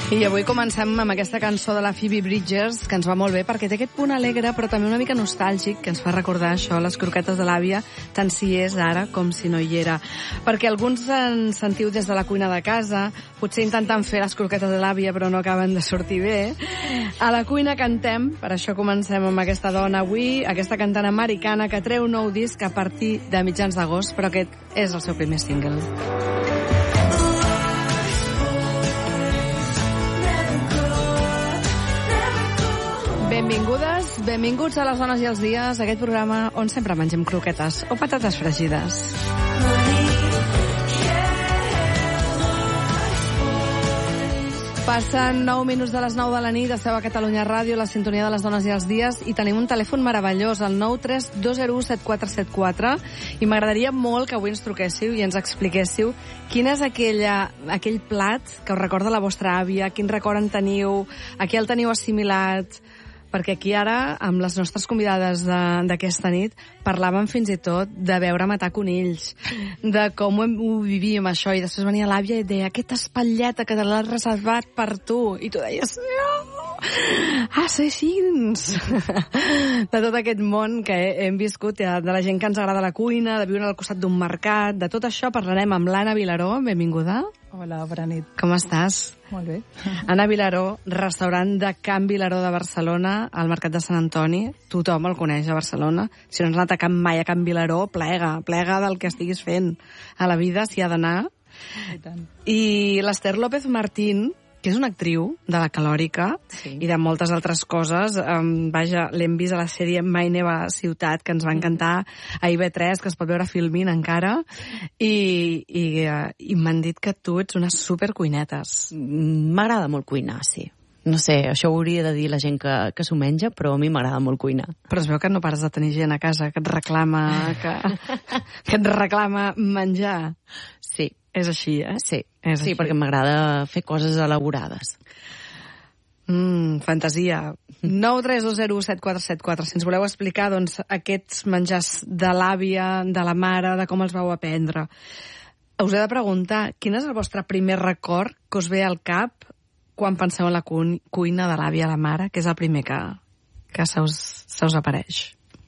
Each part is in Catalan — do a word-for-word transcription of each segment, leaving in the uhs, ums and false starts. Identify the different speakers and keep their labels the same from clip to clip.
Speaker 1: I avui comencem amb aquesta cançó de la Phoebe Bridgers, que ens va molt bé, perquè té aquest punt alegre, però també una mica nostàlgic, que ens fa recordar això, les croquetes de l'àvia, tant si és ara com si no hi era. Perquè alguns ens sentiu des de la cuina de casa, potser intentant fer les croquetes de l'àvia, però no acaben de sortir bé. A la cuina cantem, per això comencem amb aquesta dona avui, aquesta cantant americana que treu nou disc a partir de mitjans d'agost, però aquest és el seu primer single. Benvingudes, benvinguts a Les Dones i els Dies, aquest programa on sempre mengem croquetes o patates fregides. Passen nou minuts de les nou de la nit, esteu a Catalunya Ràdio, la sintonia de Les Dones i els Dies, i tenim un telèfon meravellós, el nou tres dos zero u set quatre set quatre, i m'agradaria molt que avui ens truquéssiu i ens expliquéssiu quin és aquella, aquell plat que us recorda la vostra àvia, quin record en teniu, a què el teniu assimilat, perquè aquí ara, amb les nostres convidades d'aquesta nit, parlàvem fins i tot de veure matar conills, de com ho, ho vivíem això, i després venia l'àvia i deia, aquesta espatlleta que te l'has reservat per tu, i tu deies, no, assassins! De tot aquest món que hem viscut, de la gent que ens agrada la cuina, de viure al costat d'un mercat, de tot això parlarem amb l'Anna Vilaró, benvinguda.
Speaker 2: Hola, bona nit.
Speaker 1: Com estàs?
Speaker 2: Molt bé.
Speaker 1: Anna Vilaró, restaurant de Can Vilaró de Barcelona, al Mercat de Sant Antoni. Tothom el coneix a Barcelona. Si no has anat a Can mai a Can Vilaró, plega, plega del que estiguis fent a la vida, s'hi ha d'anar.
Speaker 2: I tant.
Speaker 1: I l'Ester López Martín, que és una actriu de La Calòrica, sí, i de moltes altres coses. Um, vaja, l'hem vist a la sèrie Mai neva ciutat, que ens va encantar, a I V tres, que es pot veure a Filmin encara, i, i, uh, i m'han dit que tu ets unes supercuinetes.
Speaker 3: M'agrada molt cuinar, sí. No sé, això ho hauria de dir la gent que, que s'ho menja, però a mi m'agrada molt cuinar.
Speaker 1: Però es veu que no pares de tenir gent a casa que et reclama, que, que et reclama menjar.
Speaker 3: Sí.
Speaker 1: És així, eh?
Speaker 3: Sí,
Speaker 1: és
Speaker 3: sí,
Speaker 1: així.
Speaker 3: perquè m'agrada fer coses elaborades.
Speaker 1: Mm, fantasia. nou tres dos zero u set quatre set quatre. Si ens voleu explicar, doncs, aquests menjars de l'àvia, de la mare, de com els vau aprendre. Us he de preguntar, quin és el vostre primer record que us ve al cap quan penseu en la cu cuina de l'àvia a la mare, que és el primer que, que se us, se us apareix?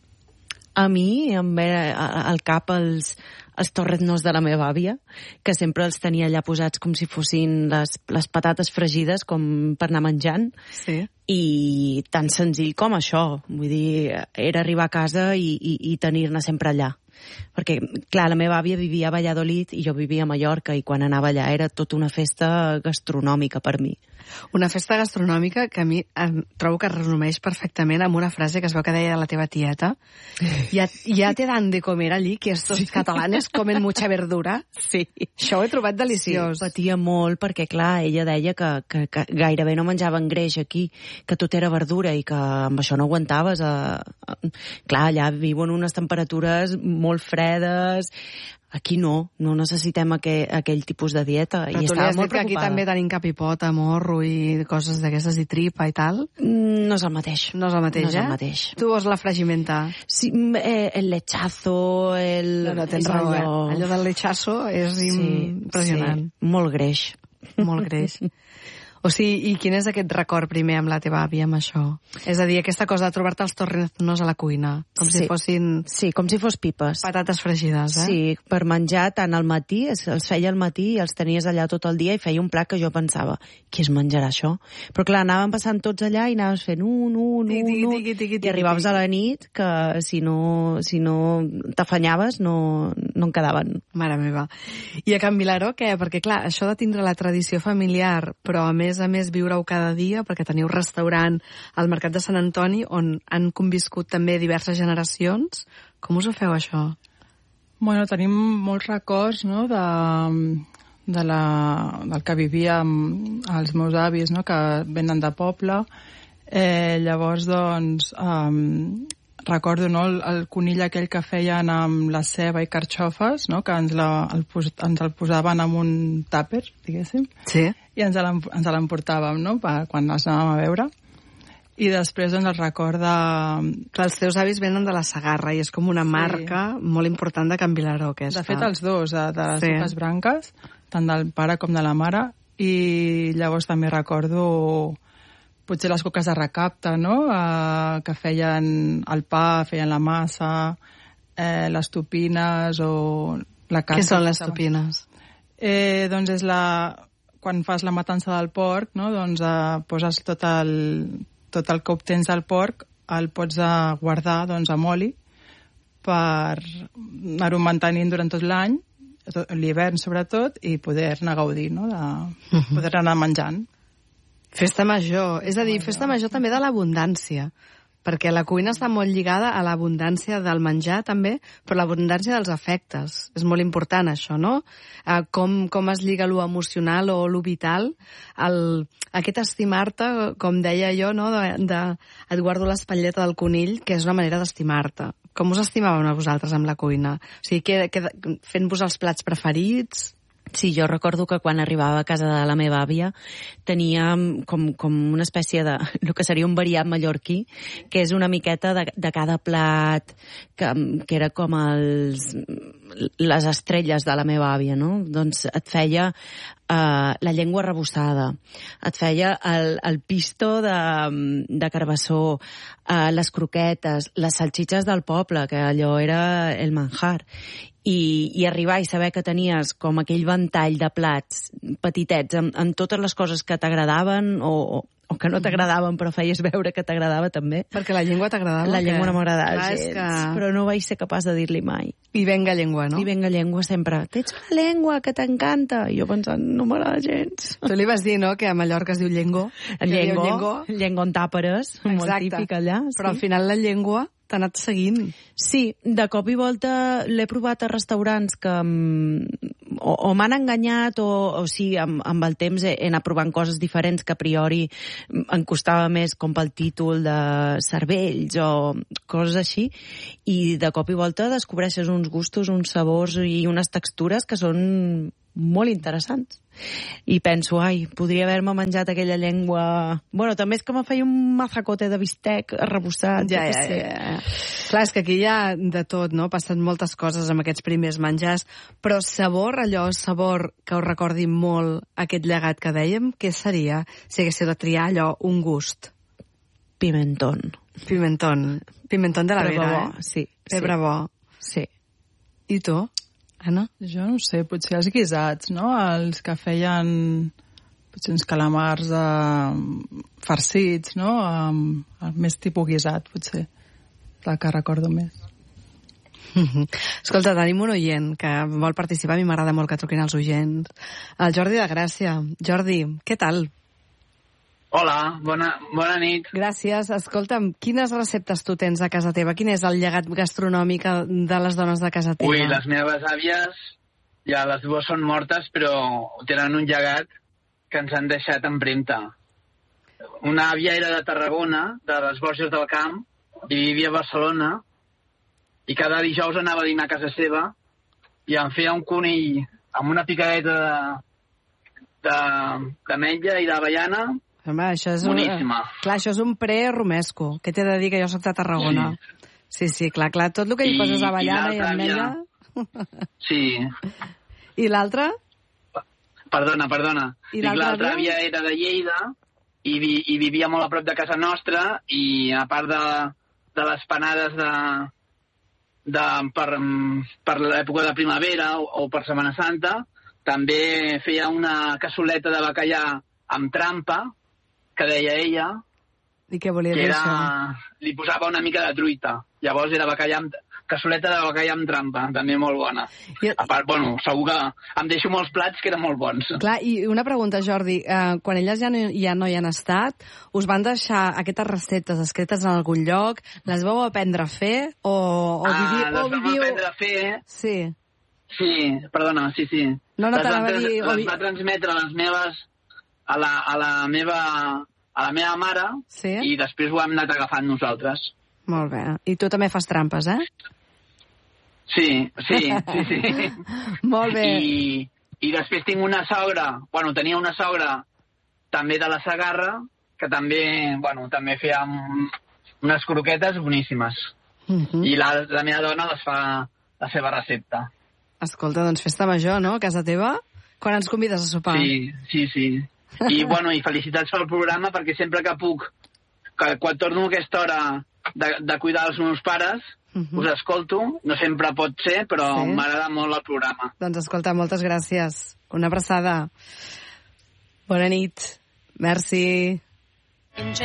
Speaker 3: A mi em ve al cap els, els torretnos de la meva àvia, que sempre els tenia allà posats com si fossin les, les patates fregides, com per anar menjant.
Speaker 1: Sí.
Speaker 3: I tan senzill com això. Vull dir, era arribar a casa i, i, i tenir-ne sempre allà. Perquè, clar, la meva àvia vivia a Valladolid i jo vivia a Mallorca, i quan anava allà era tota una festa gastronòmica per mi.
Speaker 1: Una festa gastronòmica que a mi em trobo que es resumeix perfectament amb una frase que es veu que deia la teva tieta. Ya, ya te dan de comer allí, que estos sí. catalanes comen mucha verdura.
Speaker 3: Sí.
Speaker 1: Això ho he trobat deliciós.
Speaker 3: Sí, patia molt perquè, clar, ella deia que, que, que gairebé no menjaven greix aquí, que tot era verdura i que amb això no aguantaves. A... Clar, allà viuen unes temperatures molt fredes. Aquí no, no necessitem aquell, aquell tipus de dieta.
Speaker 1: Però
Speaker 3: i
Speaker 1: tu li
Speaker 3: estava
Speaker 1: has
Speaker 3: molt
Speaker 1: dit que aquí
Speaker 3: preocupada.
Speaker 1: també tenim capipota, morro i coses d'aquestes, i tripa i tal?
Speaker 3: No és el mateix.
Speaker 1: No és el mateix,
Speaker 3: no és
Speaker 1: eh?
Speaker 3: el mateix.
Speaker 1: Tu vols la fregimenta?
Speaker 3: Sí, eh, el lechazo, el...
Speaker 1: No, no tens raó, eh? Allò del lechazo és sí, impressionant.
Speaker 3: Sí, molt greix.
Speaker 1: Molt greix. O sigui, i quin és aquest record primer amb la teva àvia, amb això? És a dir, aquesta cosa de trobar-te els torretnos a la cuina, com
Speaker 3: sí.
Speaker 1: si fossin...
Speaker 3: Sí, com si fos pipes.
Speaker 1: Patates fregides, eh?
Speaker 3: Sí, per menjar tant al matí, els feia al matí i els tenies allà tot el dia, i feia un plat que jo pensava, qui es menjarà això? Però clar, anàvem passant tots allà i anaves fent un, un, un, un, i arribaves a la nit que si no, si no t'afanyaves no, no en quedaven.
Speaker 1: Mare meva. I a Can Vilaró, què? Perquè clar, això de tindre la tradició familiar, però a més a més viure-ho cada dia, perquè teniu restaurant al Mercat de Sant Antoni, on han conviscut també diverses generacions. Com us ho feu, això?
Speaker 2: Bueno, tenim molts records, no?, de, de la, del que vivia amb els meus avis, no?, que venen de poble. Eh, llavors, doncs, um, recordo, no?, el, el conill aquell que feien amb la ceba i carxofes, no?, que ens, la, el, ens el posaven en un tàper, diguéssim.
Speaker 1: Sí.
Speaker 2: I ens l'emportàvem, no?, quan els anàvem a veure. I després, doncs, el record de...
Speaker 1: Clar, els teus avis venen de la Segarra i és com una marca sí. molt important de Can Vilaró, aquesta.
Speaker 2: De fet, els dos, de, de les sí. dues branques, tant del pare com de la mare, i llavors també recordo potser les coques de recapte, no? Uh, que feien el pa, feien la massa, eh, les topines o la carn.
Speaker 1: Què són les topines?
Speaker 2: Eh, doncs és la... Quan fas la matança del porc, no? Doncs uh, poses tot el, tot el que obtens del porc, el pots uh, guardar doncs, amb oli per anar-ho mantenint durant tot l'any, l'hivern sobretot, i poder-ne gaudir, no? De poder anar menjant.
Speaker 1: Festa major, és a dir, festa major també de l'abundància, perquè la cuina està molt lligada a l'abundància del menjar també, però l'abundància dels afectes. És molt important això, no? Eh, com, com es lliga lo emocional o lo vital, el, aquest estimar-te, com deia jo, no? de, de et guardo l'espatlleta del conill, que és una manera d'estimar-te. Com us estimàveu a vosaltres amb la cuina? O sigui, que, que, fent-vos els plats preferits?
Speaker 3: Sí, jo recordo que quan arribava a casa de la meva àvia tenia com, com una espècie de... el que seria un variant mallorquí, que és una miqueta de, de cada plat, que, que era com els, les estrelles de la meva àvia, no? Doncs et feia Uh, la llengua arrebossada, et feia el, el pisto de, de carbassó, uh, les croquetes, les salxitxes del poble, que allò era el manjar. I, i arribar i saber que tenies com aquell ventall de plats petitets amb, amb totes les coses que t'agradaven o, o que no t'agradaven, però feies veure que t'agradava també.
Speaker 1: Perquè la llengua t'agradava?
Speaker 3: La llengua no m'agradava gens,
Speaker 1: que...
Speaker 3: però no vaig ser capaç de dir-li mai.
Speaker 1: I venga llengua, no?
Speaker 3: I venga llengua sempre. Tens una llengua que t'encanta. I jo pensant, no m'agrada gens.
Speaker 1: Tu li vas dir, no?, que a Mallorca es diu llengó.
Speaker 3: Llengó, llengó, llengó en tàperes, molt típic allà. Sí.
Speaker 1: Però al final la llengua t'ha anat seguint.
Speaker 3: Sí, de cop i volta l'he provat a restaurants que o, o m'han enganyat o, o sí, amb, amb el temps he, he anat provant coses diferents que a priori em costava més, com pel títol de cervells o coses així, i de cop i volta descobreixes uns gustos, uns sabors i unes textures que són molt interessants. I penso, ai, podria haver-me menjat aquella llengua... Bueno, també és que me feia un mazacote de bistec arrebossat.
Speaker 1: Ja, ja, ja, ja. Clar, és que aquí hi ha de tot, no? Passen moltes coses amb aquests primers menjars, però sabor, allò, sabor que us recordi molt aquest llegat que dèiem, què seria si haguéssiu de triar allò, un gust?
Speaker 3: Pimentón.
Speaker 1: Pimentón. Pimentón de la
Speaker 3: Pebre
Speaker 1: vera,
Speaker 3: bo,
Speaker 1: eh?
Speaker 3: sí.
Speaker 1: Pebre
Speaker 3: sí.
Speaker 1: bo.
Speaker 3: Sí.
Speaker 1: I tu? Anna?
Speaker 2: Jo no ho sé, potser els guisats, no? Els que feien potser uns calamars eh, farcits, no? Um, el més tipus guisat, potser. La que recordo més.
Speaker 1: Escolta, tenim un oient que vol participar. A mi m'agrada molt que truquin els oients. El Jordi de Gràcia. Jordi, què tal?
Speaker 4: Hola, bona, bona nit.
Speaker 1: Gràcies. Escolta'm, quines receptes tu tens a casa teva? Quin és el llegat gastronòmic de les dones de casa teva?
Speaker 4: Ui, les meves àvies, ja les dues són mortes, però tenen un llegat que ens han deixat empremta. Una àvia era de Tarragona, de les Borges del Camp, i vivia a Barcelona, i cada dijous anava a dinar a casa seva, i em feia un conill amb una picadeta de, de metlla i d'avellana.
Speaker 1: Home, això és
Speaker 4: boníssima.
Speaker 1: Un, clar, això és un pre-romesco. Què t'he de dir, que jo soc de Tarragona? Sí, sí, sí clar, clar. Tot el que hi poses avellana i, i ametlla...
Speaker 4: Sí.
Speaker 1: I l'altra?
Speaker 4: Perdona, perdona. I l'altra àvia era de Lleida i, vi, i vivia molt a prop de casa nostra, i a part de, de les panades de, de, per, per l'època de primavera o, o per Setmana Santa, també feia una cassoleta de bacallà amb trampa, que deia ella,
Speaker 1: i què volia
Speaker 4: que
Speaker 1: dir
Speaker 4: era,
Speaker 1: això?
Speaker 4: Li posava una mica de truita. Llavors era bacallà amb, cassoleta de bacallà amb trampa, també molt bona. I... A part, bueno, segur que em deixo molts plats que eren molt bons.
Speaker 1: Clar, i una pregunta, Jordi. Eh, quan elles ja no, ja no hi han estat, us van deixar aquestes receptes escrites en algun lloc? Les vau aprendre a fer? O, o
Speaker 4: ah,
Speaker 1: viviu,
Speaker 4: les
Speaker 1: o
Speaker 4: vam
Speaker 1: viviu...
Speaker 4: aprendre a fer.
Speaker 1: Sí.
Speaker 4: Sí, perdona, sí, sí.
Speaker 1: No, no,
Speaker 4: les
Speaker 1: t'anava a dir...
Speaker 4: Les va transmetre les meves... A la, a la meva a la meva mare,
Speaker 1: sí?
Speaker 4: I després ho hem anat agafant nosaltres.
Speaker 1: Molt bé. I tu també fas trampes, eh?
Speaker 4: Sí, sí, sí, sí.
Speaker 1: Molt bé.
Speaker 4: I, I després tinc una sogra, bueno, tenia una sogra també de la Segarra, que també, bueno, també feia unes croquetes boníssimes. Uh -huh. I la, la meva dona les fa la seva recepta.
Speaker 1: Escolta, doncs festa major, no?, a casa teva? Quan ens convides a sopar.
Speaker 4: Sí, sí, sí. I, bueno, i felicitats pel programa, perquè sempre que puc, que, quan torno a aquesta hora de, de cuidar els meus pares, uh -huh. us escolto. No sempre pot ser, però sí. M'agrada molt el programa.
Speaker 1: Doncs escolta, moltes gràcies. Una abraçada. Bona nit. Merci.